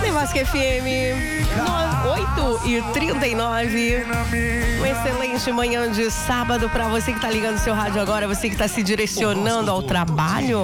Vasco FM 8h39. Uma excelente manhã de sábado para você que tá ligando seu rádio agora, você que tá se direcionando ao trabalho.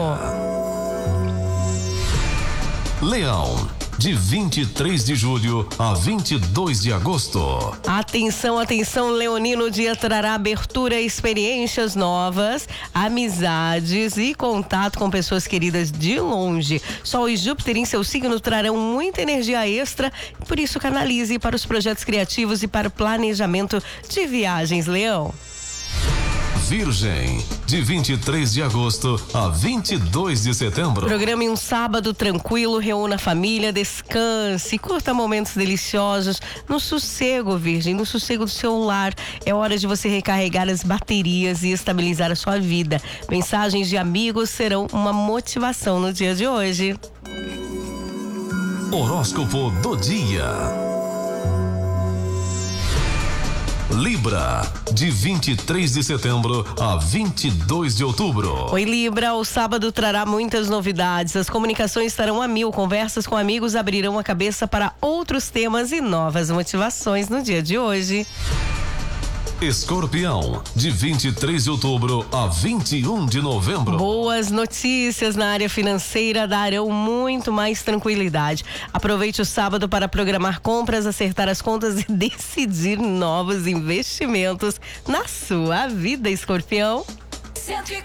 Leão, de 23 de julho a 22 de agosto. Atenção, atenção, leonino, o dia trará abertura, experiências novas, amizades e contato com pessoas queridas de longe. Sol e Júpiter em seu signo trarão muita energia extra, por isso canalize para os projetos criativos e para o planejamento de viagens, Leão. Virgem, de 23 de agosto a 22 de setembro. Programe um sábado tranquilo, reúna a família, descanse, curta momentos deliciosos no sossego, Virgem, no sossego do seu lar. É hora de você recarregar as baterias e estabilizar a sua vida. Mensagens de amigos serão uma motivação no dia de hoje. Horóscopo do dia. Libra, de 23 de setembro a 22 de outubro. Oi, Libra, o sábado trará muitas novidades. As comunicações estarão a mil, conversas com amigos abrirão a cabeça para outros temas e novas motivações no dia de hoje. Escorpião, de 23 de outubro a 21 de novembro. Boas notícias na área financeira darão muito mais tranquilidade. Aproveite o sábado para programar compras, acertar as contas e decidir novos investimentos na sua vida, Escorpião. 104,7